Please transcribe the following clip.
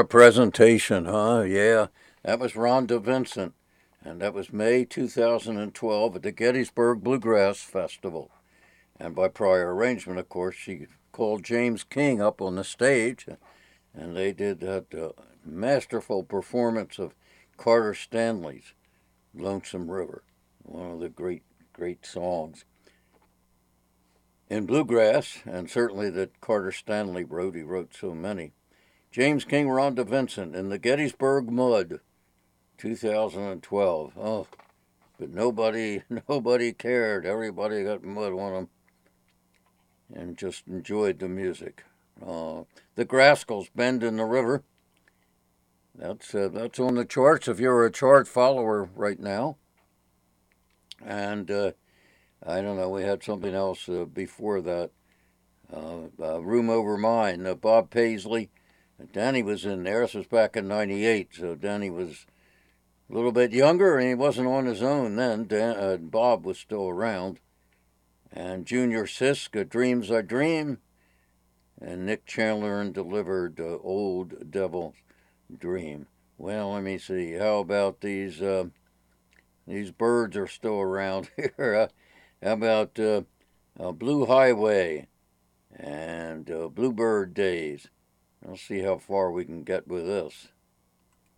presentation, huh? Yeah, that was Rhonda Vincent, and that was May 2012 at the Gettysburg Bluegrass Festival. And by prior arrangement, of course, she called James King up on the stage, and they did that masterful performance of Carter Stanley's Lonesome River, one of the great songs in bluegrass, and certainly that Carter Stanley wrote. He wrote so many. James King, Rhonda Vincent in the Gettysburg Mud, 2012. Oh, but nobody cared. Everybody got mud on them and just enjoyed the music. The Grascals, Bend in the River. That's on the charts if you're a chart follower right now. And I don't know, we had something else before that. Room Over Mine, Bob Paisley. Danny was in there. This was back in '98, so Danny was a little bit younger, and he wasn't on his own then. Bob was still around. And Junior Sisk, Dreams I Dream, and Nick Chandler delivered Old Devil's Dream. Well, let me see. How about these birds are still around here? How about Blue Highway and Bluebird Days? Let's see how far we can get with this.